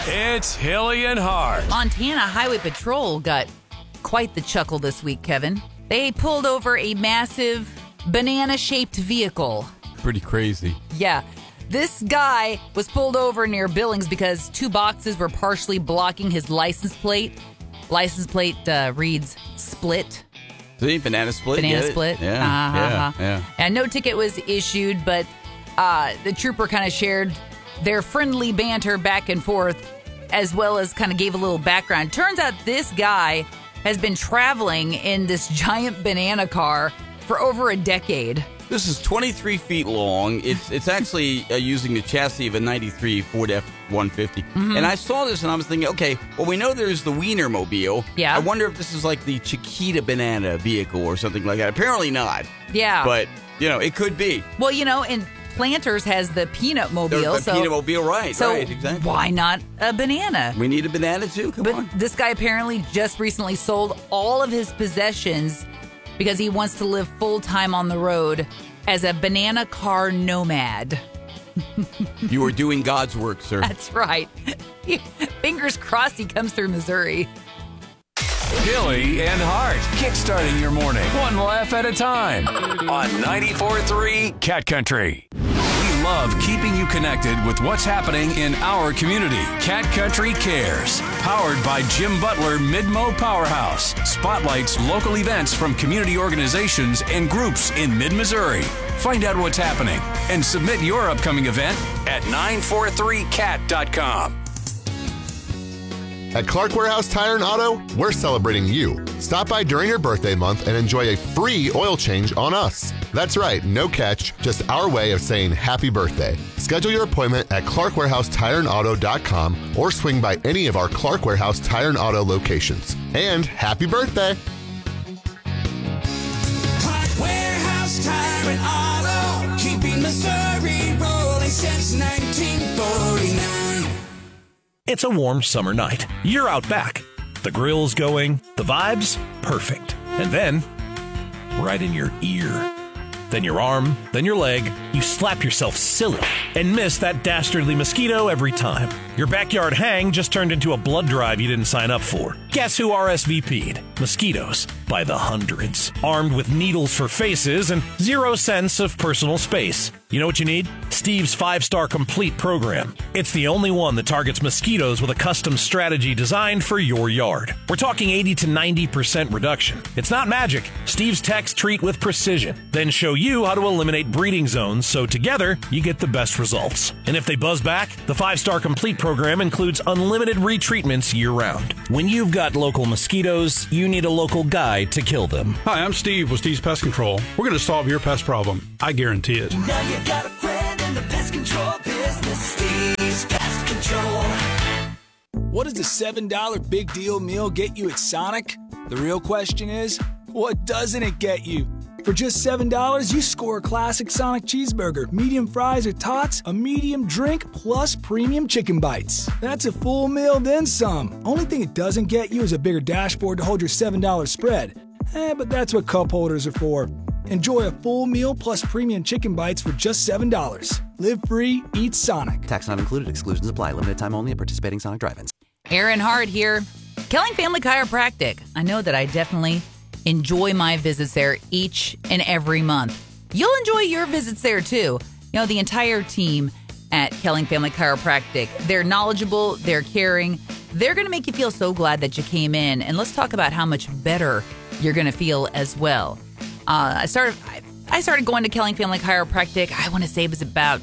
It's Hilly and Hart. Montana Highway Patrol got quite the chuckle this week, Kevin. They pulled over a massive banana-shaped vehicle. Pretty crazy. Yeah. This guy was pulled over near Billings because two boxes were partially blocking his license plate. License plate reads split. See, banana split? Banana split. Yeah. And no ticket was issued, but the trooper kind of shared their friendly banter back and forth, as well as kind of gave a little background. Turns out this guy has been traveling in this giant banana car for over a decade. This is 23 feet long. It's actually using the chassis of a 93 Ford F-150. Mm-hmm. And I saw this and I was thinking, okay, well, we know there's the Wienermobile. Yeah. I wonder if this is like the Chiquita banana vehicle or something like that. Apparently not. Yeah. But, it could be. Well, and Planters has the Peanut Mobile. The Peanut Mobile, right, exactly. Why not a banana? We need a banana too, come on. This guy apparently just recently sold all of his possessions because he wants to live full-time on the road as a banana car nomad. You are doing God's work, sir. That's right. Fingers crossed he comes through Missouri. Hilly and Hart, kickstarting your morning one laugh at a time on 94.3 Cat Country. We love keeping you connected with what's happening in our community. Cat Country Cares, powered by Jim Butler Mid-Mo Powerhouse, spotlights local events from community organizations and groups in mid-Missouri. Find out what's happening and submit your upcoming event at 943cat.com. At Clark Warehouse Tire and Auto, we're celebrating you. Stop by during your birthday month and enjoy a free oil change on us. That's right, no catch, just our way of saying happy birthday. Schedule your appointment at clarkwarehousetireandauto.com or swing by any of our Clark Warehouse Tire and Auto locations. And happy birthday! Clark Warehouse Tire and Auto, keeping Missouri rolling since 1949. It's a warm summer night. You're out back. The grill's going, the vibe's perfect. And then, right in your ear. Then your arm, then your leg. You slap yourself silly and miss that dastardly mosquito every time. Your backyard hang just turned into a blood drive you didn't sign up for. Guess who RSVP'd? Mosquitoes by the hundreds. Armed with needles for faces and 0 sense of personal space. You know what you need? Steve's 5-Star Complete program. It's the only one that targets mosquitoes with a custom strategy designed for your yard. We're talking 80 to 90% reduction. It's not magic. Steve's techs treat with precision, then show you how to eliminate breeding zones so together you get the best results. And if they buzz back, the 5-Star Complete program includes unlimited retreatments year-round. When you've got local mosquitoes, you need a local guy to kill them. Hi, I'm Steve with Steve's Pest Control. We're going to solve your pest problem. I guarantee it. Now you got a friend in the pest control business, Steve's Pest Control. What does the $7 big deal meal get you at Sonic? The real question is, what doesn't it get you? For just $7, you score a classic Sonic cheeseburger, medium fries or tots, a medium drink, plus premium chicken bites. That's a full meal, then some. Only thing it doesn't get you is a bigger dashboard to hold your $7 spread. But that's what cup holders are for. Enjoy a full meal plus premium chicken bites for just $7. Live free, eat Sonic. Tax not included. Exclusions apply. Limited time only at participating Sonic drive-ins. Aaron Hart here. Kelling Family Chiropractic. I know that I definitely enjoy my visits there each and every month. You'll enjoy your visits there too. The entire team at Kelling Family Chiropractic, they're knowledgeable, they're caring. They're going to make you feel so glad that you came in. And let's talk about how much better you're going to feel as well. I started going to Kelling Family Chiropractic, I want to say it was about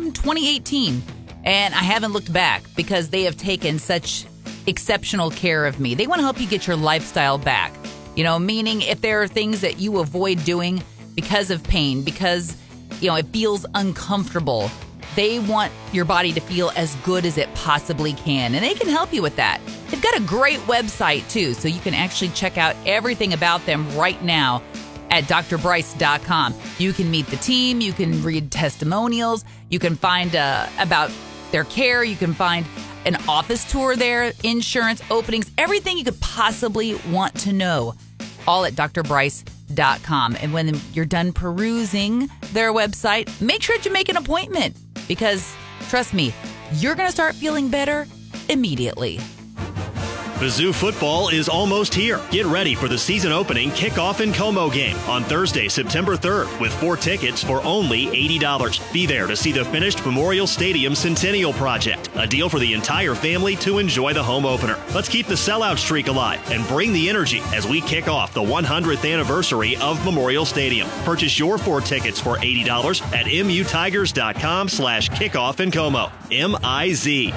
2018. And I haven't looked back because they have taken such exceptional care of me. They want to help you get your lifestyle back. Meaning if there are things that you avoid doing because of pain, because, it feels uncomfortable, they want your body to feel as good as it possibly can. And they can help you with that. They've got a great website, too, so you can actually check out everything about them right now at drbryce.com. You can meet the team. You can read testimonials. You can find about their care. You can find an office tour there, insurance, openings, everything you could possibly want to know, all at drbryce.com. And when you're done perusing their website, make sure that you make an appointment because, trust me, you're going to start feeling better immediately. Mizzou football is almost here. Get ready for the season opening kickoff and Como game on Thursday, September 3rd, with 4 tickets for only $80. Be there to see the finished Memorial Stadium Centennial Project, a deal for the entire family to enjoy the home opener. Let's keep the sellout streak alive and bring the energy as we kick off the 100th anniversary of Memorial Stadium. Purchase your 4 tickets for $80 at mutigers.com/kickoff in Como. MIZ.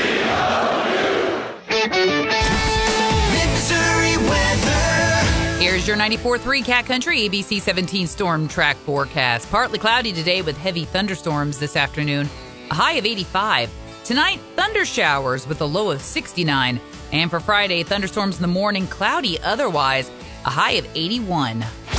Here's your 94.3 Cat Country ABC 17 Storm Track forecast. Partly cloudy today with heavy thunderstorms this afternoon. A high of 85. Tonight, thunder showers with a low of 69. And for Friday, thunderstorms in the morning, cloudy otherwise. A high of 81.